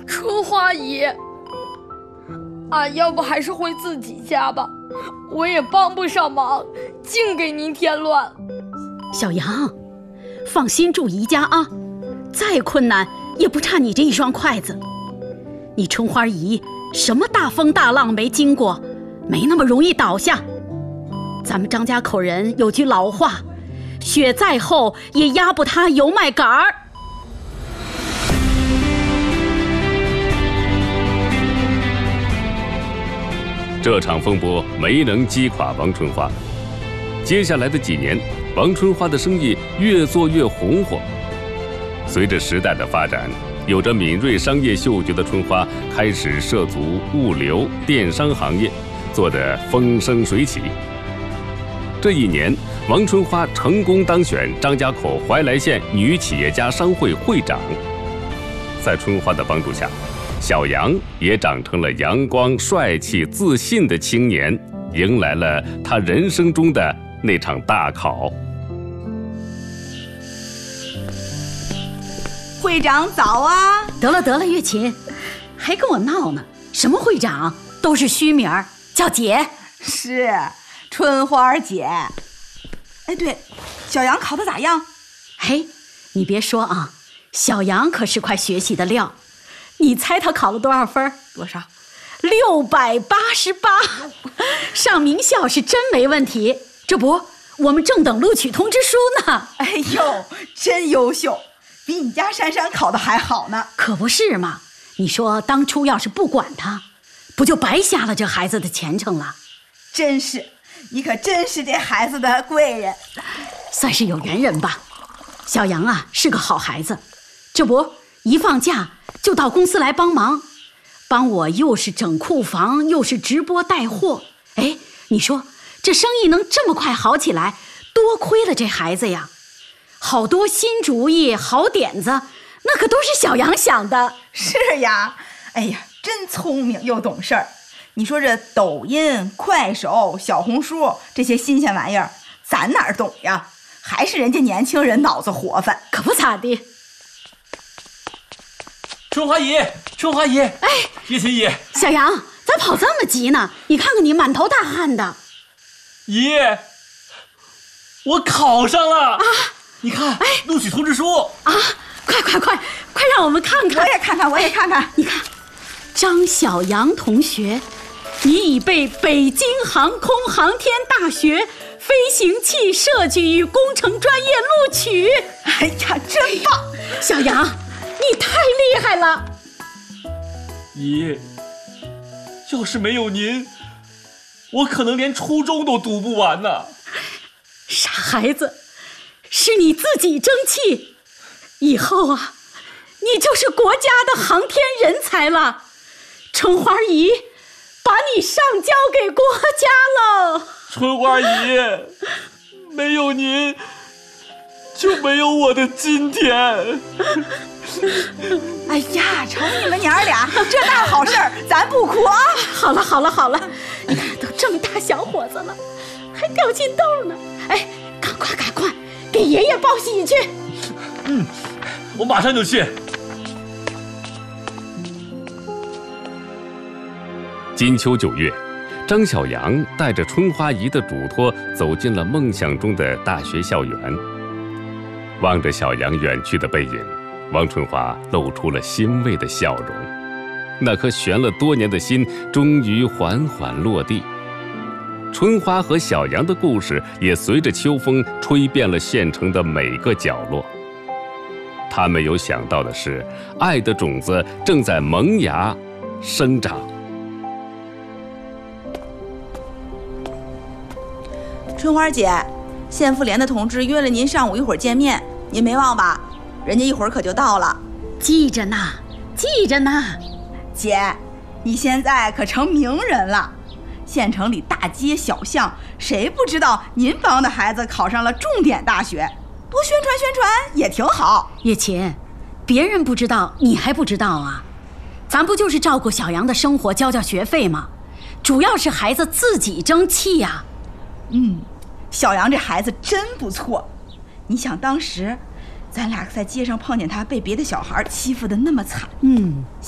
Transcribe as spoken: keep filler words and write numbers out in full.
春花姨，俺要不还是回自己家吧，我也帮不上忙，净给您添乱。 小杨，放心住姨家啊，再困难也不差你这一双筷子。你春花姨什么大风大浪没经过，没那么容易倒下。咱们张家口人有句老话，雪再厚也压不塌油麦秆儿。 这场风波没能击垮王春花。接下来的几年，王春花的生意越做越红火。随着时代的发展，有着敏锐商业嗅觉的春花开始涉足物流、电商行业，做得风生水起。这一年，王春花成功当选张家口怀来县女企业家商会会长。在春花的帮助下，小杨也长成了阳光、帅气、自信的青年，迎来了他人生中的那场大考。 会长早啊！ 得了得了，月琴，还跟我闹呢？什么会长，都是虚名儿，叫姐。 是春花姐。哎，对，小杨考得咋样？ 嘿，你别说啊，小杨可是块学习的料。你猜他考了多少分？ 多少？ 六百八十八，上名校是真没问题。这不，我们正等录取通知书呢。 哎呦，真优秀，比你家珊珊考的还好呢。 可不是嘛？你说当初要是不管他，不就白瞎了这孩子的前程了？ 真是，你可真是这孩子的贵人， 算是有缘人吧。小杨啊，是个好孩子，这不一放假就到公司来帮忙，帮我又是整库房，又是直播带货。哎，你说这生意能这么快好起来，多亏了这孩子呀！好多新主意、好点子，那可都是小杨想的。 是呀，哎呀，真聪明又懂事儿。你说这抖音、快手、小红书这些新鲜玩意儿，咱哪儿懂呀？还是人家年轻人脑子活泛。 可不咋地。 春花姨，春花姨，哎，月琴姨， 小杨，咋跑这么急呢？你看看你满头大汗的。 姨，我考上了啊！你看，哎，录取通知书啊！快快快快让我们看看！ 我也看看，我也看看。 你看，张小杨同学，你已被北京航空航天大学飞行器设计与工程专业录取。 哎呀，真棒！ 小杨，你太厉害了！ 姨，要是没有您，我可能连初中都读不完呢。 傻孩子，是你自己争气，以后啊，你就是国家的航天人才了。春花姨把你上交给国家了。 春花姨，没有您就没有我的今天。 哎呀，瞅你们娘俩这大好事儿，咱不哭啊！ 好了好了好了，你看都这么大小伙子了，还掉金豆呢。哎，赶快赶快给爷爷报喜去。 嗯，我马上就去。 金秋九月，张小杨带着春花姨的嘱托走进了梦想中的大学校园。望着小杨远去的背影，王春花露出了欣慰的笑容。那颗悬了多年的心终于缓缓落地。春花和小杨的故事也随着秋风吹遍了县城的每个角落。他没有想到的是，爱的种子正在萌芽生长。 春花姐，县妇联的同志约了您上午一会儿见面，您没忘吧？人家一会儿可就到了。 记着呢，记着呢。 姐，你现在可成名人了，县城里大街小巷，谁不知道您帮的孩子考上了重点大学？多宣传宣传也挺好。 月琴，别人不知道，你还不知道啊？咱不就是照顾小杨的生活，交交学费吗？主要是孩子自己争气呀。 嗯，小杨这孩子真不错。你想当时咱俩在街上碰见他被别的小孩欺负得那么惨， 嗯，